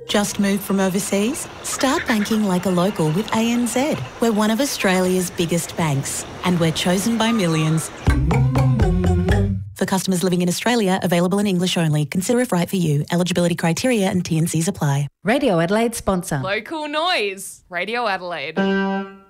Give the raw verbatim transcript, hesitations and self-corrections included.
Just moved from overseas? Start banking like a local with A N Z. We're one of Australia's biggest banks and we're chosen by millions. For customers living in Australia, available in English only. Consider if right for you. Eligibility criteria and T and Cs apply. Radio Adelaide sponsor. Local noise. Radio Adelaide.